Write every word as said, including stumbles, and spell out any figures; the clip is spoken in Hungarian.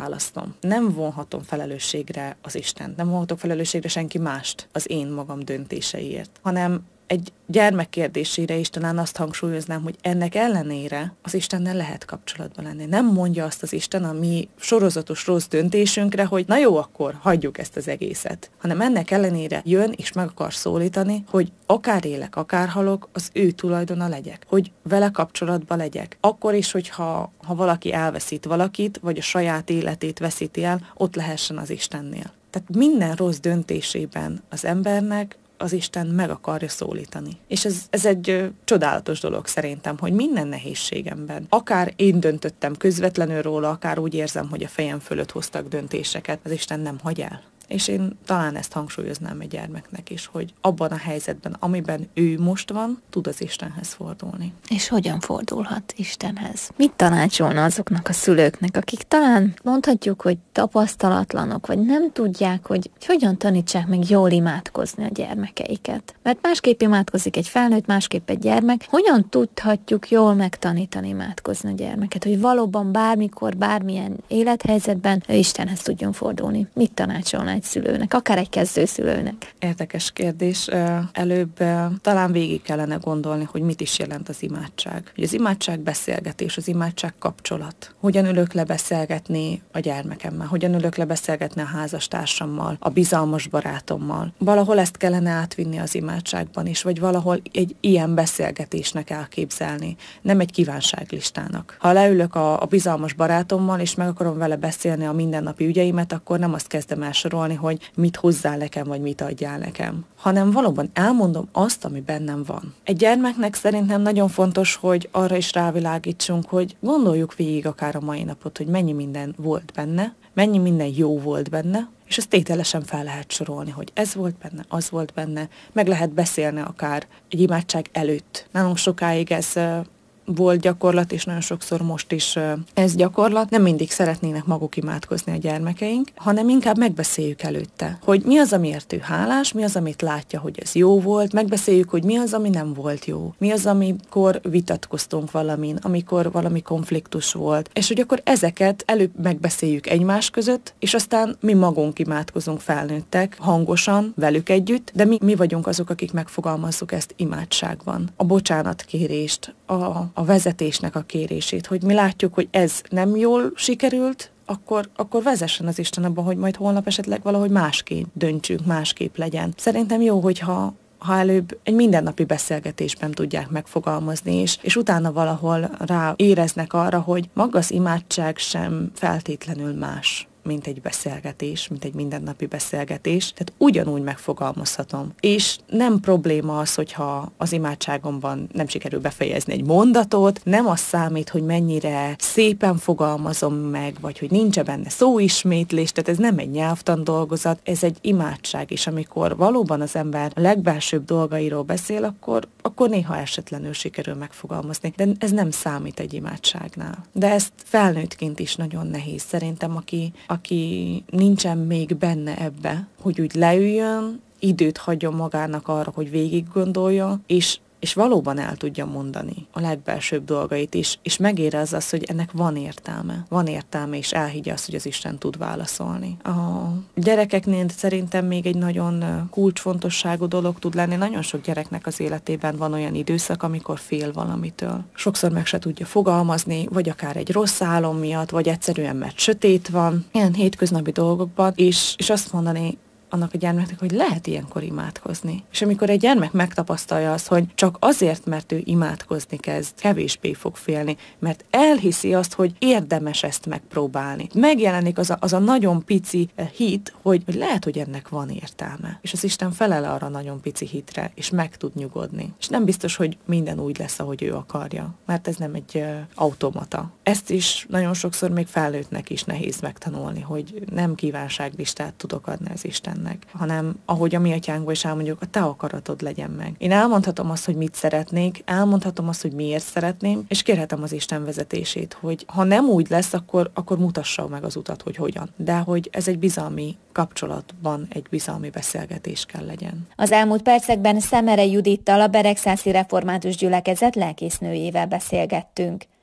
választom. Nem vonhatom felelősségre az Istent, nem vonhatok felelősségre senki mást az én magam döntéseiért, hanem egy gyermek kérdésére is talán azt hangsúlyoznám, hogy ennek ellenére az Istennel lehet kapcsolatban lenni. Nem mondja azt az Isten a mi sorozatos rossz döntésünkre, hogy na jó, akkor hagyjuk ezt az egészet. Hanem ennek ellenére jön és meg akar szólítani, hogy akár élek, akár halok, az ő tulajdona legyek. Hogy vele kapcsolatban legyek. Akkor is, hogyha ha valaki elveszít valakit, vagy a saját életét veszíti el, ott lehessen az Istennél. Tehát minden rossz döntésében az embernek az Isten meg akarja szólítani. És ez, ez egy ö, csodálatos dolog szerintem, hogy minden nehézségemben, akár én döntöttem közvetlenül róla, akár úgy érzem, hogy a fejem fölött hoztak döntéseket, az Isten nem hagy el. És én talán ezt hangsúlyoznám egy gyermeknek is, hogy abban a helyzetben, amiben ő most van, tud az Istenhez fordulni. És hogyan fordulhat Istenhez? Mit tanácsolna azoknak a szülőknek, akik talán mondhatjuk, hogy tapasztalatlanok, vagy nem tudják, hogy hogyan tanítsák meg jól imádkozni a gyermekeiket? Mert másképp imádkozik egy felnőtt, másképp egy gyermek. Hogyan tudhatjuk jól megtanítani imádkozni a gyermeket, hogy valóban bármikor, bármilyen élethelyzetben Istenhez tudjon fordulni? Mit tanácsolna egy szülőnek, akár egy kezdőszülőnek? Érdekes kérdés. Előbb talán végig kellene gondolni, hogy mit is jelent az imádság. Hogy az imádság beszélgetés, az imádság kapcsolat. Hogyan ülök le beszélgetni a gyermekemmel, hogyan ülök le beszélgetni a házastársammal, a bizalmas barátommal. Valahol ezt kellene átvinni az imádságban is, vagy valahol egy ilyen beszélgetésnek elképzelni, nem egy kívánságlistának. Ha leülök a, a bizalmas barátommal, és meg akarom vele beszélni a mindennapi ügyeimet, akkor nem azt kezdem el sorolni, hogy mit hozzál nekem, vagy mit adjál nekem, hanem valóban elmondom azt, ami bennem van. Egy gyermeknek szerintem nagyon fontos, hogy arra is rávilágítsunk, hogy gondoljuk végig akár a mai napot, hogy mennyi minden volt benne, mennyi minden jó volt benne, és ezt tételesen fel lehet sorolni, hogy ez volt benne, az volt benne, meg lehet beszélni akár egy imádság előtt. Nálunk sokáig ez volt gyakorlat, és nagyon sokszor most is ez gyakorlat. Nem mindig szeretnének maguk imádkozni a gyermekeink, hanem inkább megbeszéljük előtte, hogy mi az, amiért ő hálás, mi az, amit látja, hogy ez jó volt, megbeszéljük, hogy mi az, ami nem volt jó, mi az, amikor vitatkoztunk valamin, amikor valami konfliktus volt, és hogy akkor ezeket előbb megbeszéljük egymás között, és aztán mi magunk imádkozunk felnőttek, hangosan, velük együtt, de mi, mi vagyunk azok, akik megfogalmazzuk ezt imádságban. A bocsánatkérést, a a vezetésnek a kérését, hogy mi látjuk, hogy ez nem jól sikerült, akkor, akkor vezessen az Isten abban, hogy majd holnap esetleg valahogy másképp döntsünk, másképp legyen. Szerintem jó, hogyha ha előbb egy mindennapi beszélgetésben tudják megfogalmazni, és, és utána valahol rá éreznek arra, hogy maga az imádság sem feltétlenül más, mint egy beszélgetés, mint egy mindennapi beszélgetés. Tehát ugyanúgy megfogalmazhatom. És nem probléma az, hogyha az imádságomban nem sikerül befejezni egy mondatot, nem az számít, hogy mennyire szépen fogalmazom meg, vagy hogy nincs benne szóismétlés, tehát ez nem egy nyelvtan dolgozat, ez egy imádság, és amikor valóban az ember a legbelsőbb dolgairól beszél, akkor, akkor néha esetlenül sikerül megfogalmazni. De ez nem számít egy imádságnál. De ezt felnőttként is nagyon nehéz szerintem, aki aki nincsen még benne ebbe, hogy úgy leüljön, időt hagyjon magának arra, hogy végig gondolja, és, és valóban el tudja mondani a legbelsőbb dolgait is, és megérezze azt, hogy ennek van értelme. Van értelme, és elhiggye azt, hogy az Isten tud válaszolni. A gyerekeknél szerintem még egy nagyon kulcsfontosságú dolog tud lenni. Nagyon sok gyereknek az életében van olyan időszak, amikor fél valamitől. Sokszor meg se tudja fogalmazni, vagy akár egy rossz álom miatt, vagy egyszerűen mert sötét van, ilyen hétköznapi dolgokban, és, és azt mondani annak a gyermeknek, hogy lehet ilyenkor imádkozni. És amikor egy gyermek megtapasztalja azt, hogy csak azért, mert ő imádkozni kezd, kevésbé fog félni, mert elhiszi azt, hogy érdemes ezt megpróbálni. Megjelenik az a, az a nagyon pici hit, hogy, hogy lehet, hogy ennek van értelme. És az Isten felel arra nagyon pici hitre, és meg tud nyugodni. És nem biztos, hogy minden úgy lesz, ahogy ő akarja, mert ez nem egy uh, automata. Ezt is nagyon sokszor még felnőttnek is nehéz megtanulni, hogy nem kívánságlistát tudok adni az Istennek, hanem ahogy a mi atyánkból is elmondjuk, a te akaratod legyen meg. Én elmondhatom azt, hogy mit szeretnék, elmondhatom azt, hogy miért szeretném, és kérhetem az Isten vezetését, hogy ha nem úgy lesz, akkor, akkor mutassa meg az utat, hogy hogyan. De hogy ez egy bizalmi kapcsolatban, egy bizalmi beszélgetés kell legyen. Az elmúlt percekben Szemere Judittal, a Beregszászi Református Gyülekezet lelkésznőjével beszélgettünk.